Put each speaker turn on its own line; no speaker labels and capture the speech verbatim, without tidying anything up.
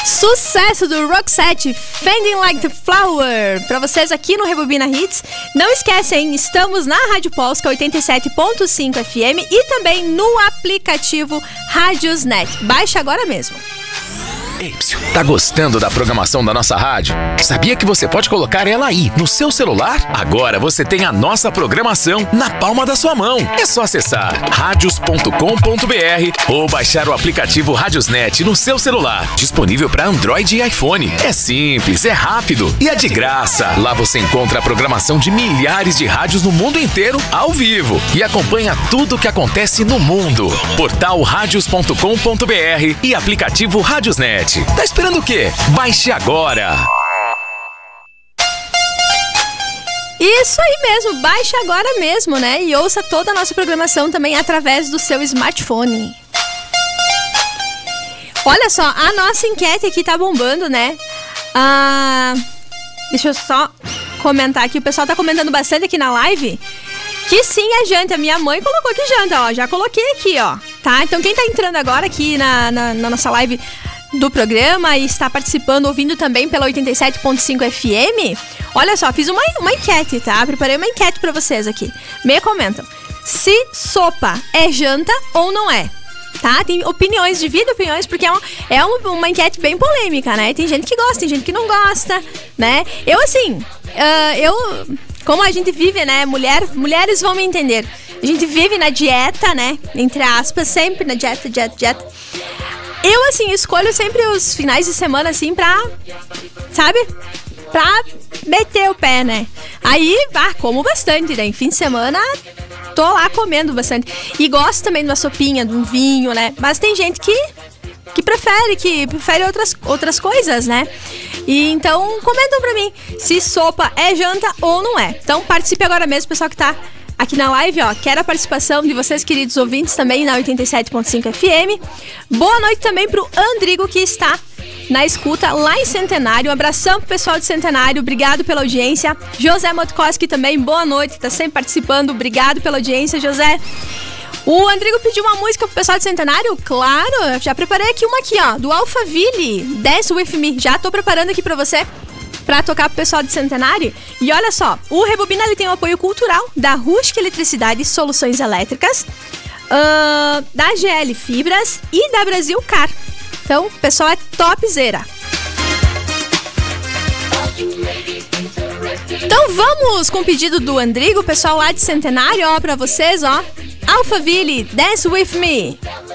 Sucesso do Roxette, Fending Like the Flower, pra vocês aqui no Rebobina Hits. Não esquecem, estamos na Rádio Polska oitenta e sete ponto cinco F M e também no aplicativo Radiosnet. Baixe agora mesmo.
Ei, tá gostando da programação da nossa rádio? Sabia que você pode colocar ela aí, no seu celular? Agora você tem a nossa programação na palma da sua mão. É só acessar radios ponto com ponto b r ou baixar o aplicativo Radiosnet no seu celular. Disponível para Android e iPhone. É simples, é rápido e é de graça. Lá você encontra a programação de milhares de rádios no mundo inteiro, ao vivo. E acompanha tudo o que acontece no mundo. Portal radios ponto com ponto b r e aplicativo Radiosnet. Tá esperando o quê? Baixe agora!
Isso aí mesmo, baixe agora mesmo, né? E ouça toda a nossa programação também através do seu smartphone. Olha só, a nossa enquete aqui tá bombando, né? Ah, deixa eu só comentar aqui, o pessoal tá comentando bastante aqui na live que sim, é janta. Minha mãe colocou aqui janta, ó, já coloquei aqui, ó, tá? Então quem tá entrando agora aqui na, na, na nossa live do programa e está participando, ouvindo também pela oitenta e sete ponto cinco F M, olha só, fiz uma, uma enquete, tá? Preparei uma enquete pra vocês aqui. Me comentam se sopa é janta ou não é, tá? Tem opiniões, divide opiniões, porque é, uma, é uma, uma enquete bem polêmica, né? Tem gente que gosta, tem gente que não gosta, né? Eu, assim, uh, eu... Como a gente vive, né? Mulher, mulheres vão me entender. A gente vive na dieta, né? Entre aspas, sempre na dieta, dieta, dieta. Eu, assim, escolho sempre os finais de semana, assim, pra... Sabe? Pra meter o pé, né? Aí, ah, como bastante, né? Em fim de semana, tô lá comendo bastante. E gosto também de uma sopinha, de um vinho, né? Mas tem gente que... que prefere, que prefere outras, outras coisas, né? E então, comentam pra mim se sopa é janta ou não é. Então, participe agora mesmo, pessoal que tá aqui na live, ó. Quero a participação de vocês, queridos ouvintes, também na oitenta e sete ponto cinco F M. Boa noite também pro Andrigo, que está na escuta lá em Centenário. Um abração pro pessoal de Centenário, obrigado pela audiência. José Motkoski também, boa noite, tá sempre participando, obrigado pela audiência, José. O Andrigo pediu uma música pro pessoal de Centenário? Claro, já preparei aqui uma aqui, ó, do Alphaville, Dance With Me. Já tô preparando aqui pra você, pra tocar pro pessoal de Centenário. E olha só, o Rebobina, ele tem o apoio cultural da Rustic Eletricidade e Soluções Elétricas, uh, da G L Fibras e da Brasil Car. Então, o pessoal é topzera. Então vamos com o pedido do Andrigo, pessoal lá de Centenário, ó, pra vocês, ó. Alphaville, Dance With Me.